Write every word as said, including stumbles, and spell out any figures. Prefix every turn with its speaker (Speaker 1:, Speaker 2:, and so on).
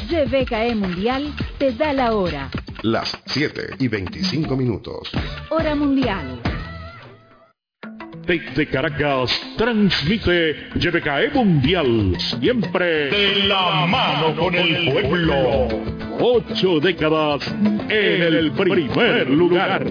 Speaker 1: Y B K E Mundial te da la hora.
Speaker 2: Las siete y veinticinco minutos.
Speaker 1: Hora mundial.
Speaker 3: Desde Caracas transmite Y B K E Mundial, siempre de la mano con el pueblo. Ocho décadas en el primer lugar.